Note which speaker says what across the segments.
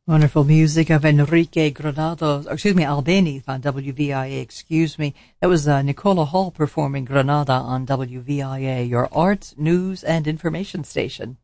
Speaker 1: Wonderful music of Enrique Albeni on WVIA, That was Nicola Hall performing Granada on WVIA, your arts, news, and information station.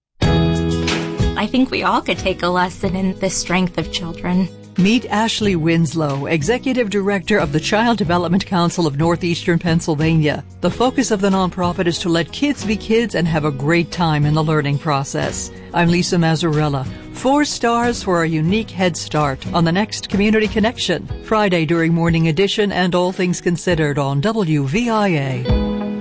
Speaker 2: I think we all could take a lesson in the strength of children.
Speaker 1: Meet Ashley Winslow, Executive Director of the Child Development Council of Northeastern Pennsylvania. The focus of the nonprofit is to let kids be kids and have a great time in the learning process. I'm Lisa Mazzarella. 4 stars for a unique head start on the next Community Connection, Friday during Morning Edition and All Things Considered on WVIA.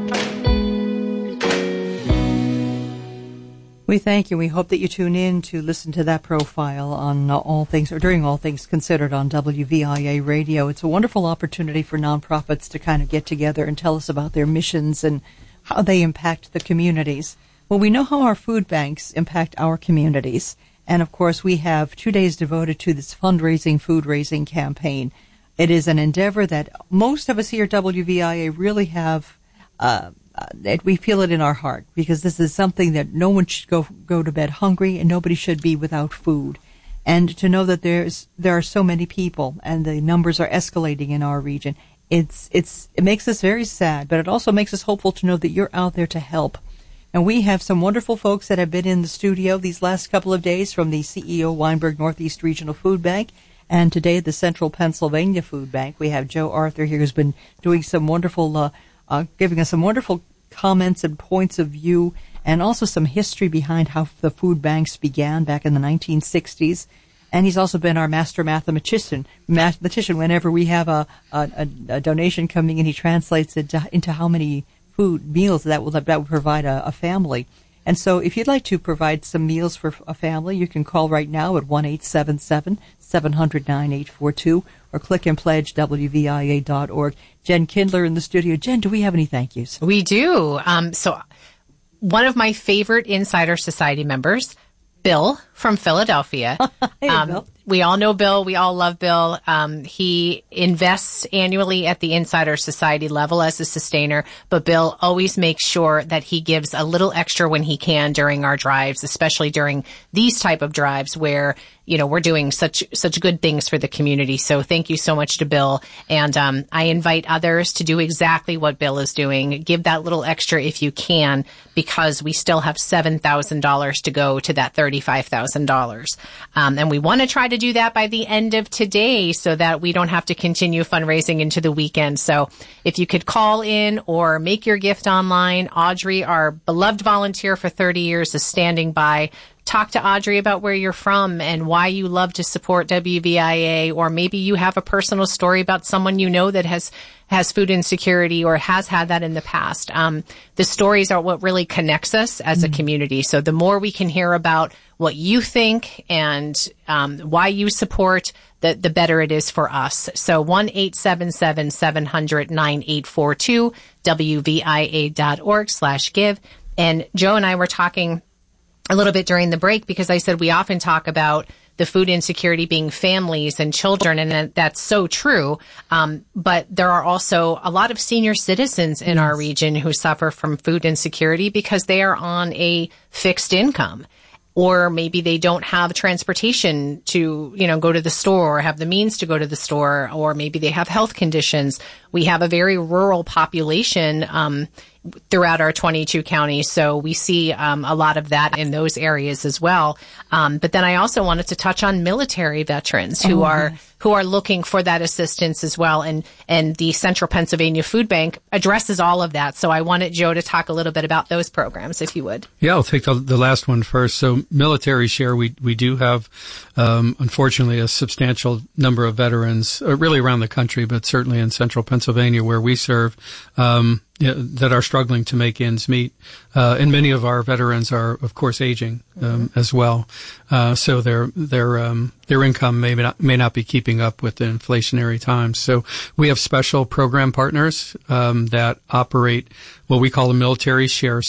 Speaker 1: We thank you. We hope that you tune in to listen to that profile on All Things, or during All Things Considered on WVIA Radio. It's a wonderful opportunity for nonprofits to kind of get together and tell us about their missions and how they impact the communities. Well, we know how our food banks impact our communities. And, of course, we have 2 days devoted to this fundraising, food-raising campaign. It is an endeavor that most of us here at WVIA really have we feel it in our heart, because this is something that no one should go to bed hungry, and nobody should be without food. And to know that there are so many people and the numbers are escalating in our region, it makes us very sad, but it also makes us hopeful to know that you're out there to help. And we have some wonderful folks that have been in the studio these last couple of days from the CEO Weinberg Northeast Regional Food Bank, and today the Central Pennsylvania Food Bank. We have Joe Arthur here, who's been doing some wonderful giving us some wonderful comments and points of view, and also some history behind how the food banks began back in the 1960s. And he's also been our master mathematician. Whenever we have a donation coming in, he translates it into how many food meals that would provide a family. And so if you'd like to provide some meals for a family, you can call right now at 1-877-700-9842 or click and pledge WVIA.org. Jen Kindler in the studio. Jen, do we have any thank yous?
Speaker 3: We do. So one of my favorite Insider Society members, Bill from Philadelphia.
Speaker 1: Hey, Bill.
Speaker 3: We all know Bill. We all love Bill. He invests annually at the Insider Society level as a sustainer, but Bill always makes sure that he gives a little extra when he can during our drives, especially during these type of drives where, you know, we're doing such good things for the community. So thank you so much to Bill. And I invite others to do exactly what Bill is doing. Give that little extra if you can, because we still have $7,000 to go to that $35,000. And we want to try to do that by the end of today so that we don't have to continue fundraising into the weekend. So if you could call in or make your gift online, Audrey, our beloved volunteer for 30 years, is standing by. Talk to Audrey about where you're from and why you love to support WVIA, or maybe you have a personal story about someone you know that has food insecurity or has had that in the past. The stories are what really connects us as a community. So the more we can hear about what you think and why you support, the better it is for us. So 1-877-700-9842, WVIA.org/give. And Joe and I were talking a little bit during the break, because I said we often talk about the food insecurity being families and children, and that's so true. But there are also a lot of senior citizens in our region who suffer from food insecurity because they are on a fixed income. Or maybe they don't have transportation to, go to the store or have the means to go to the store, or maybe they have health conditions. We have a very rural population throughout our 22 counties, so we see a lot of that in those areas as well. But then I also wanted to touch on military veterans who are looking for that assistance as well, and the Central Pennsylvania Food Bank addresses all of that. So I wanted Joe to talk a little bit about those programs, if you would.
Speaker 4: Yeah, I'll take the last one first. So military share, we do have, unfortunately, a substantial number of veterans, really around the country, but certainly in Central Pennsylvania where we serve, that are struggling to make ends meet. And many of our veterans are, of course, aging, as well. So their income may not be keeping up with the inflationary times. So we have special program partners, that operate what we call a military share site,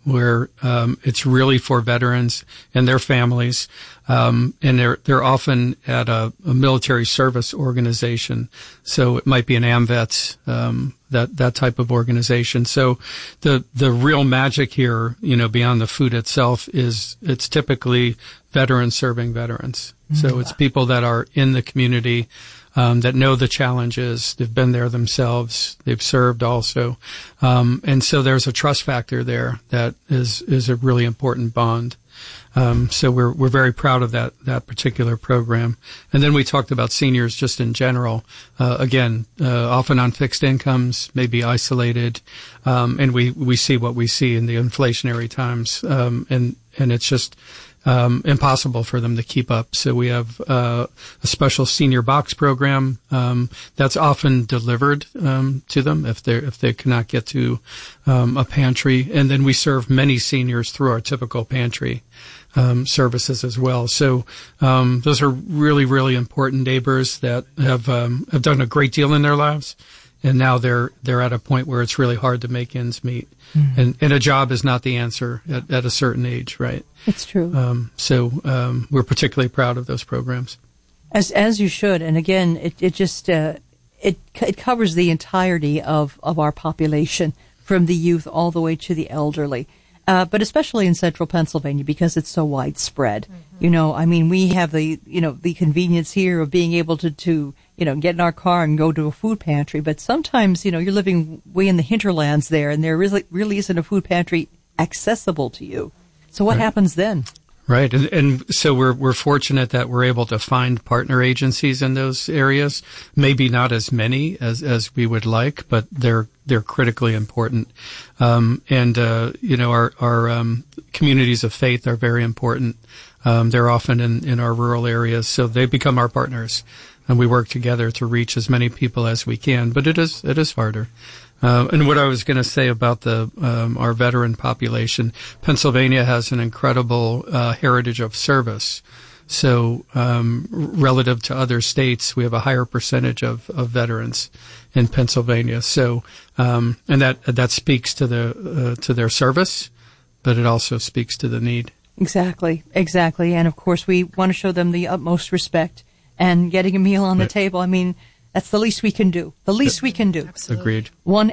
Speaker 4: where it's really for veterans and their families, and they're often at a military service organization, so it might be an AMVETS, that type of organization. So the real magic here, beyond the food itself, is it's typically veterans serving veterans. So it's people that are in the community, that know the challenges. They've been there themselves. They've served also. And so there's a trust factor there that is a really important bond. So we're very proud of that particular program. And then we talked about seniors just in general. Often on fixed incomes, maybe isolated. And we see what we see in the inflationary times. And it's just impossible for them to keep up. So we have a special senior box program that's often delivered to them if they cannot get to a pantry, and then we serve many seniors through our typical pantry services as well. So those are really, really important neighbors that have done a great deal in their lives. And now they're at a point where it's really hard to make ends meet. Mm-hmm. And a job is not the answer at a certain age, right?
Speaker 1: It's true.
Speaker 4: So we're particularly proud of those programs.
Speaker 1: As you should. And again, it covers the entirety of our population, from the youth all the way to the elderly. But especially in central Pennsylvania, because it's so widespread. Mm-hmm. We have the convenience here of being able to get in our car and go to a food pantry. But sometimes, you're living way in the hinterlands there, and there really isn't a food pantry accessible to you. So what happens then?
Speaker 4: Right. And so we're fortunate that we're able to find partner agencies in those areas. Maybe not as many as we would like, but they're critically important. Our communities of faith are very important. They're often in our rural areas, so they become our partners, and we work together to reach as many people as we can. But it is harder. And what I was going to say about our veteran population, Pennsylvania has an incredible heritage of service. So relative to other states, we have a higher percentage of veterans in Pennsylvania. So and that speaks to their service, but it also speaks to the need.
Speaker 1: Exactly. And of course, we want to show them the utmost respect, and getting a meal on the table. That's the least we can do. Absolutely.
Speaker 4: Agreed.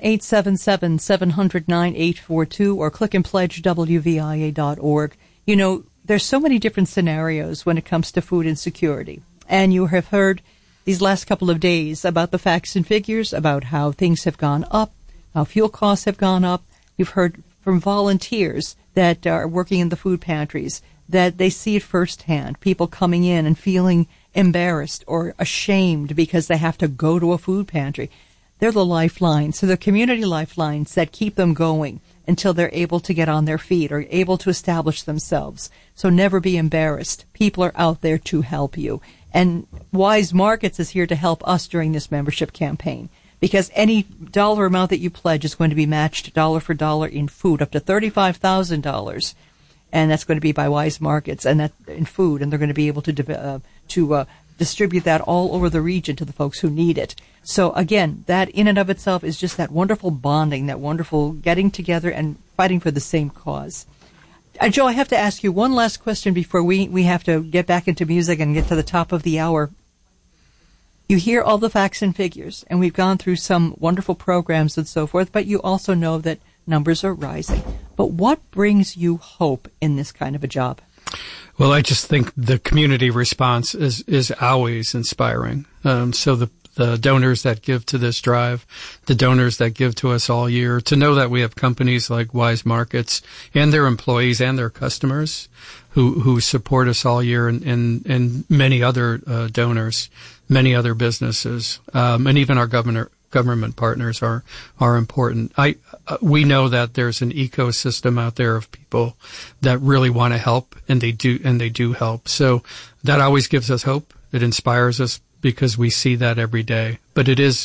Speaker 1: 1-877-700-9842 or click and pledge WVIA.org. There's so many different scenarios when it comes to food insecurity. And you have heard these last couple of days about the facts and figures, about how things have gone up, how fuel costs have gone up. You've heard from volunteers that are working in the food pantries that they see it firsthand, people coming in and feeling embarrassed or ashamed because they have to go to a food pantry. They're the lifelines. So they're community lifelines that keep them going until they're able to get on their feet or able to establish themselves. So never be embarrassed. People are out there to help you. And Wise Markets is here to help us during this membership campaign, because any dollar amount that you pledge is going to be matched dollar for dollar in food, up to $35,000. And that's going to be by Wise Markets, and that in food, and they're going to be able to distribute that all over the region to the folks who need it. So again, that in and of itself is just that wonderful bonding, that wonderful getting together and fighting for the same cause. Joe, I have to ask you one last question before we have to get back into music and get to the top of the hour. You hear all the facts and figures, and we've gone through some wonderful programs and so forth, but you also know that numbers are rising. But what brings you hope in this kind of a job?
Speaker 4: Well, I just think the community response is always inspiring. So the donors that give to this drive, the donors that give to us all year, to know that we have companies like Wise Markets and their employees and their customers who support us all year, and many other donors, many other businesses, and even our government partners are important. We know that there's an ecosystem out there of people that really want to help, and they do help. So that always gives us hope. It inspires us because we see that every day. But it is,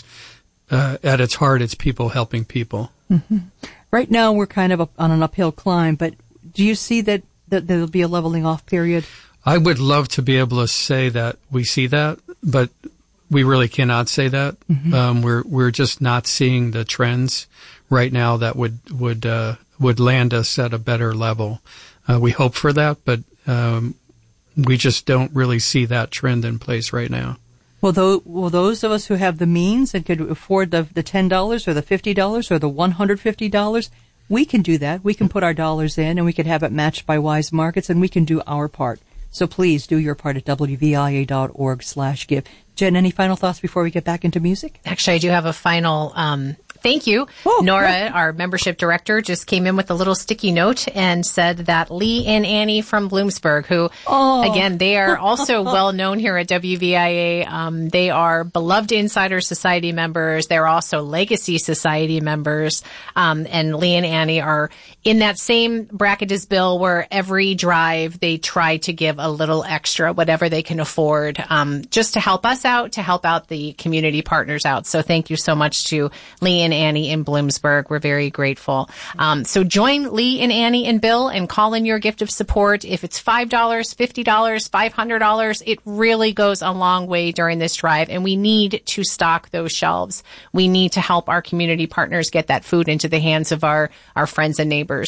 Speaker 4: at its heart, it's people helping people.
Speaker 1: Mm-hmm. Right now, we're kind of on an uphill climb, but do you see that there'll be a leveling off period?
Speaker 4: I would love to be able to say that we see that, but we really cannot say that. Mm-hmm. We're just not seeing the trends right now that would would land us at a better level. We hope for that, but we just don't really see that trend in place right now.
Speaker 1: Well, those of us who have the means and could afford the $10 or the $50 or the $150, we can do that. We can put our dollars in, and we can have it matched by Wise Markets, and we can do our part. So please do your part at WVIA.org/give. Jen, any final thoughts before we get back into music?
Speaker 3: Actually, I do have a final thank you. Nora, our membership director, just came in with a little sticky note and said that Lee and Annie from Bloomsburg, who, again, they are also well known here at WVIA. They are beloved Insider Society members. They're also Legacy Society members. And Lee and Annie are in that same bracket as Bill, where every drive they try to give a little extra, whatever they can afford, just to help us out, to help out the community partners out. So thank you so much to Lee and Annie in Bloomsburg. We're very grateful. So join Lee and Annie and Bill and call in your gift of support. If it's $5, $50, $500, it really goes a long way during this drive, and we need to stock those shelves. We need to help our community partners get that food into the hands of our friends and neighbors.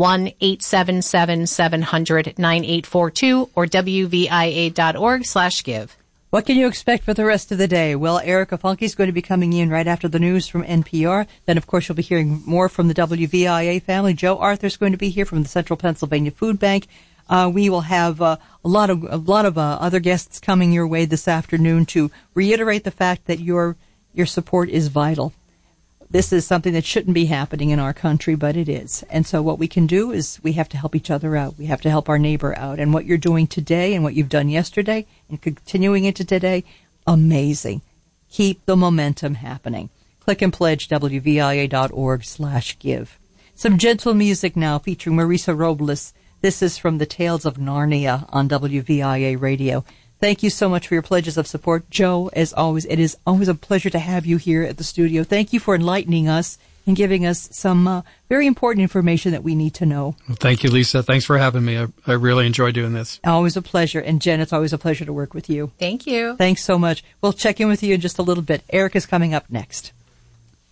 Speaker 3: 1-877-700-9842 or WVIA.org/give.
Speaker 1: What can you expect for the rest of the day? Well, Erica Funke is going to be coming in right after the news from NPR. Then, of course, you'll be hearing more from the WVIA family. Joe Arthur is going to be here from the Central Pennsylvania Food Bank. We will have a lot of other guests coming your way this afternoon to reiterate the fact that your support is vital. This is something that shouldn't be happening in our country, but it is. And so what we can do is we have to help each other out. We have to help our neighbor out. And what you're doing today and what you've done yesterday and continuing into today, amazing. Keep the momentum happening. Click and pledge WVIA.org/give. Some gentle music now featuring Marisa Robles. This is from the Tales of Narnia on WVIA Radio. Thank you so much for your pledges of support. Joe, as always, it is always a pleasure to have you here at the studio. Thank you for enlightening us and giving us some very important information that we need to know.
Speaker 4: Well, thank you, Lisa. Thanks for having me. I really enjoy doing this.
Speaker 1: Always a pleasure. And Jen, it's always a pleasure to work with you.
Speaker 3: Thank you.
Speaker 1: Thanks so much. We'll check in with you in just a little bit. Erica's coming up next.